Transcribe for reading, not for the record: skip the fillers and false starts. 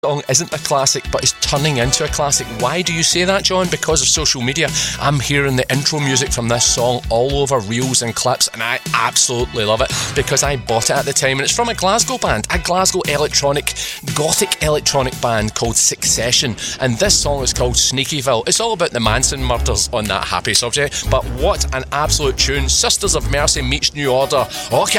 song isn't a classic, but is turning into a classic. Why do you say that, John? Because of social media. I'm hearing the intro music from this song all over reels and clips, and I absolutely love it because I bought it at the time, and it's from a Glasgow band, a Glasgow gothic electronic band called Succession, and this song is called Sneakyville. It's all about the Manson murders on that happy subject, but what an absolute tune. Sisters of Mercy meets New Order. Okay.